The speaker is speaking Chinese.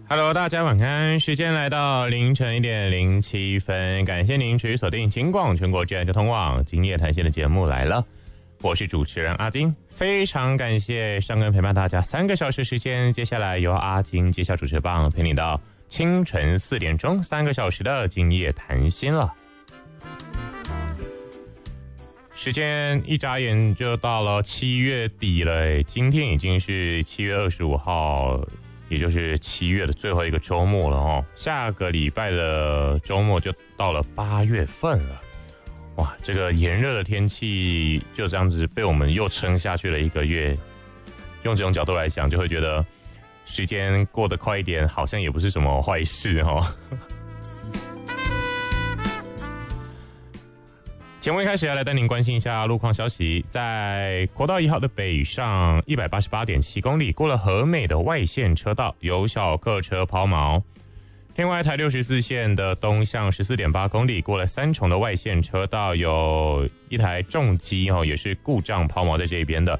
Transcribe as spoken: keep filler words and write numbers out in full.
Hello， 大家晚安，时间来到凌晨一点零七分，感谢您持续锁定金广全国自然交通网今夜谈心的节目来了，我是主持人阿金，非常感谢上根陪伴大家三个小时时间，接下来由阿金接下主持棒陪你到清晨四点钟，三个小时的今夜谈心了。时间一眨眼就到了七月底了，今天已经是七月二十五号，也就是七月的最后一个周末了哦。下个礼拜的周末就到了八月份了，哇，这个炎热的天气就这样子被我们又撑下去了一个月。用这种角度来讲，就会觉得时间过得快一点，好像也不是什么坏事哦。节目一开始要来带您关心一下路况消息，在国道一号的北上 一百八十八点七 公里，过了和美的外线车道有小客车抛锚。另外台六十四线的东向 十四点八 公里，过了三重的外线车道有一台重机也是故障抛锚在这边的，